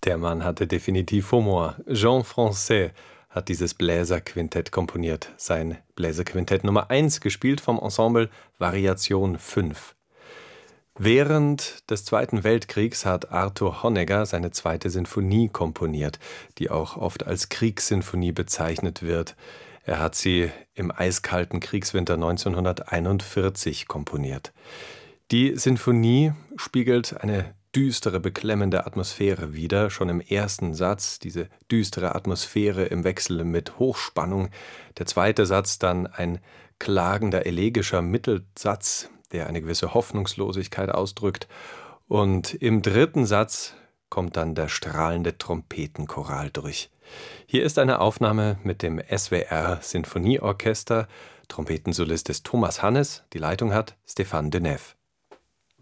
Der Mann hatte definitiv Humor. Jean Francais hat dieses Bläserquintett komponiert. Sein Bläserquintett Nummer 1, gespielt vom Ensemble Variation 5. Während des Zweiten Weltkriegs hat Arthur Honegger seine zweite Sinfonie komponiert, die auch oft als Kriegssinfonie bezeichnet wird. Er hat sie im eiskalten Kriegswinter 1941 komponiert. Die Sinfonie spiegelt eine düstere, beklemmende Atmosphäre wider. Schon im ersten Satz diese düstere Atmosphäre im Wechsel mit Hochspannung. Der zweite Satz dann ein klagender, elegischer Mittelsatz, der eine gewisse Hoffnungslosigkeit ausdrückt. Und im dritten Satz kommt dann der strahlende Trompetenchoral durch. Hier ist eine Aufnahme mit dem SWR Sinfonieorchester. Trompetensolist ist Thomas Hannes, die Leitung hat Stéphane Denef.